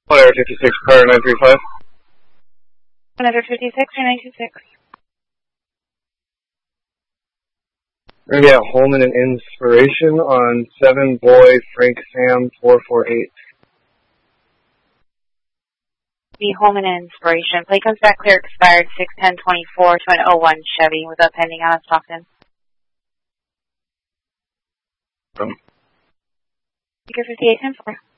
156, car 935. 156 or 926? We're going to be at Holman and Inspiration on 7 Boy Frank Sam 448. The Holman and Inspiration. Plate comes back clear, expired 6/10/24 to an 01 Chevy with a pending on Stockton. Speaker 5810-4.